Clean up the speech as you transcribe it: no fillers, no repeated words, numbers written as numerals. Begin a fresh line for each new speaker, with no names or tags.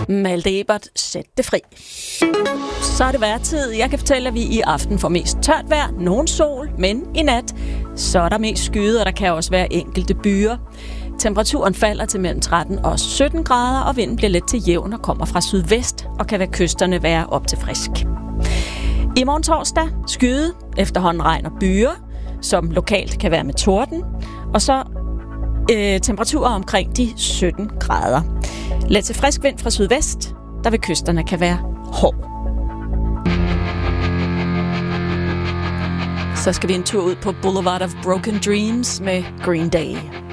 Malte Ebert, sæt det fri. Så er det vejrtid. Jeg kan fortælle, at vi i aften får mest tørt vejr, nogen sol, men i nat så er der mest skyet, og der kan også være enkelte byer. Temperaturen falder til mellem 13 og 17 grader, og vinden bliver let til jævn og kommer fra sydvest, og kan ved kysterne være op til frisk. I morgen torsdag skyde, efterhånden regn og byer, som lokalt kan være med torden, og så temperaturer omkring de 17 grader. Let til frisk vind fra sydvest, der ved kysterne kan være hård. Så skal vi en tur ud på Boulevard of Broken Dreams med Green Day.